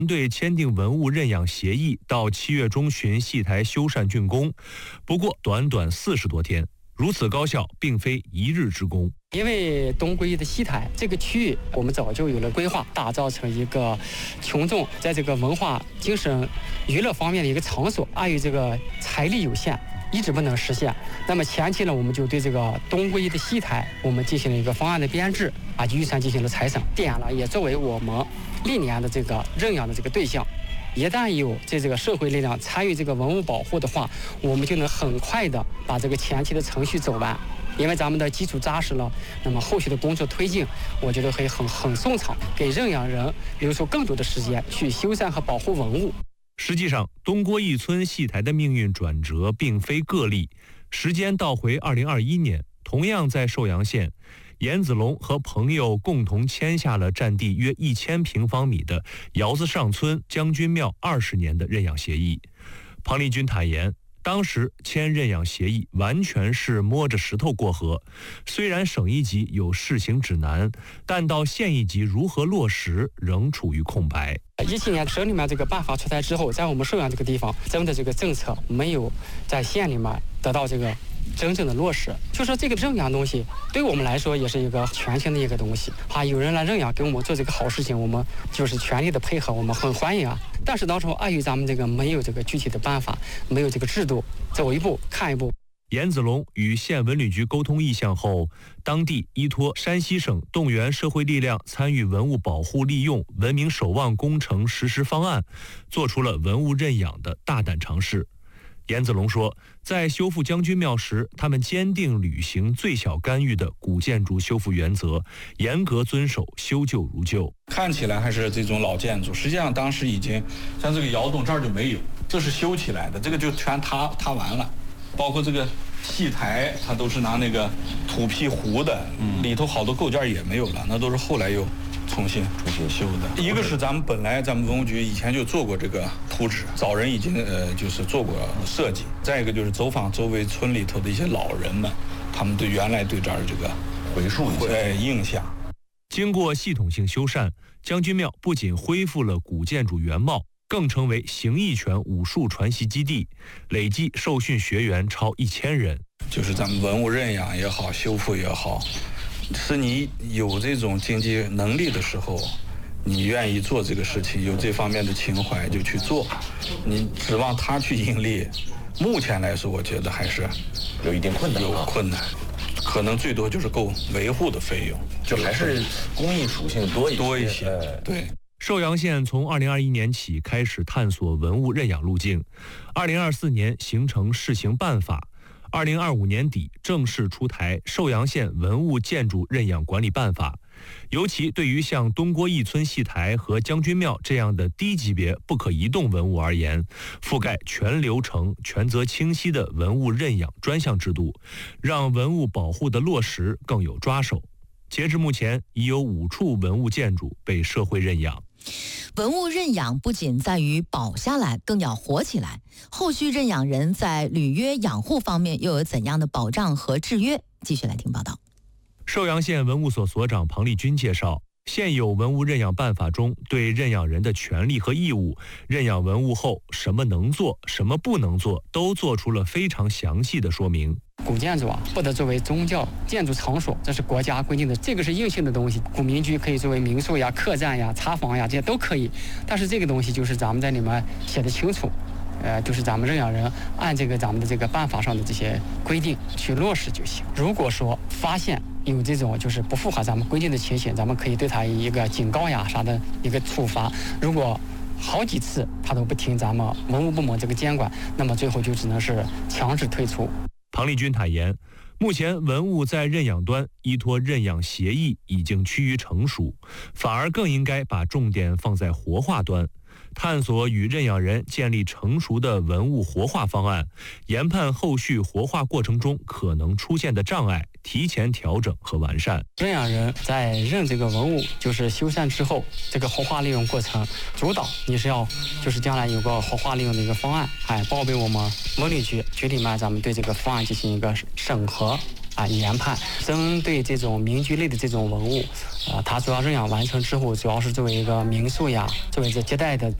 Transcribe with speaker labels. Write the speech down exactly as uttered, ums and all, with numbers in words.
Speaker 1: 队签订文物认养协议，到七月中旬戏台修缮竣工。不过，短短四十多天，如此高效，并非一日之功。
Speaker 2: 因为东归的戏台这个区域，我们早就有了规划，打造成一个群众在这个文化、精神、娱乐方面的一个场所。碍于这个财力有限，一直不能实现。那么前期呢，我们就对这个东归的戏台，我们进行了一个方案的编制，啊，预算进行了裁省，点了也作为我们历年的这个认养的这个对象。一旦有这这个社会力量参与这个文物保护的话，我们就能很快的把这个前期的程序走完。因为咱们的基础扎实了，那么后续的工作推进，我觉得可以很很顺畅，给认养人留出更多的时间去修缮和保护文物。
Speaker 1: 实际上，东郭一村戏台的命运转折并非个例。时间倒回二零二一年，同样在寿阳县，严子龙和朋友共同签下了占地约一千平方米的窑子上村将军庙二十年的认养协议。庞立军坦言，当时签认养协议完全是摸着石头过河，虽然省一级有试行指南，但到县一级如何落实仍处于空白。
Speaker 2: 一七年省里面这个办法出台之后，在我们寿阳这个地方，咱们的这个政策没有在县里面得到这个真正的落实。就说这个认养东西对我们来说也是一个全新的一个东西啊，有人来认养给我们做这个好事情，我们就是全力的配合，我们很欢迎啊。但是当初碍于咱们这个没有这个具体的办法，没有这个制度，走一步看一步。
Speaker 1: 严子龙与县文旅局沟通意向后，当地依托山西省动员社会力量参与文物保护利用文明守望工程实施方案，做出了文物认养的大胆尝试。严子龙说，在修复将军庙时，他们坚定履行最小干预的古建筑修复原则，严格遵守修旧如旧。
Speaker 3: 看起来还是这种老建筑，实际上当时已经像这个窑洞这儿就没有，这是修起来的，这个就全塌塌完了。包括这个戏台，它都是拿那个土坯糊的，里头好多构件也没有了，那都是后来又重新重新修的。一个是咱们本来咱们文物局以前就做过这个图纸，早人已经呃就是做过设计。再一个就是走访周围村里头的一些老人们，他们对原来对这儿这个
Speaker 4: 回溯一下
Speaker 3: 印象。
Speaker 1: 经过系统性修缮，将军庙不仅恢复了古建筑原貌，更成为形意拳武术传习基地，累计受训学员超一千人。
Speaker 3: 就是咱们文物认养也好，修复也好，是你有这种经济能力的时候，你愿意做这个事情，有这方面的情怀就去做。你指望他去盈利，目前来说，我觉得还是
Speaker 4: 有一定困难，
Speaker 3: 有困难，可能最多就是够维护的费用，
Speaker 4: 就还是公益属性多一些。
Speaker 3: 多一些，对。
Speaker 1: 寿阳县从二零二一年起开始探索文物认养路径，二零二四年形成试行办法，二零二五年底正式出台《寿阳县文物建筑认养管理办法》。尤其对于像东郭一村戏台和将军庙这样的低级别不可移动文物而言，覆盖全流程、权责清晰的文物认养专项制度，让文物保护的落实更有抓手。截至目前，已有五处文物建筑被社会认养。
Speaker 5: 文物认养不仅在于保下来，更要活起来。后续认养人在履约养护方面又有怎样的保障和制约？继续来听报道。
Speaker 1: 寿阳县文物所所长庞立军介绍，现有文物认养办法中对认养人的权利和义务、认养文物后什么能做、什么不能做，都做出了非常详细的说明。
Speaker 2: 古建筑啊，不得作为宗教建筑场所，这是国家规定的，这个是硬性的东西。古民居可以作为民宿呀、客栈呀、茶房呀，这些都可以。但是这个东西就是咱们在里面写的清楚，呃，就是咱们认养人按这个咱们的这个办法上的这些规定去落实就行。如果说发现有这种就是不符合咱们规定的情形，咱们可以对他一个警告呀啥的一个处罚。如果好几次他都不听咱们文物部门这个监管，那么最后就只能是强制退出。
Speaker 1: 庞立军坦言，目前文物在认养端依托认养协议已经趋于成熟，反而更应该把重点放在活化端，探索与认养人建立成熟的文物活化方案，研判后续活化过程中可能出现的障碍，提前调整和完善。
Speaker 2: 认养人在认这个文物就是修缮之后，这个活化利用过程主导你是要就是将来有个活化利用的一个方案，哎，报备我们文旅局局里面，咱们对这个方案进行一个审核。 啊研判。针对这种民居类的这种文物，啊，它主要认养完成之后，主要是作为一个民宿呀，作为这接待的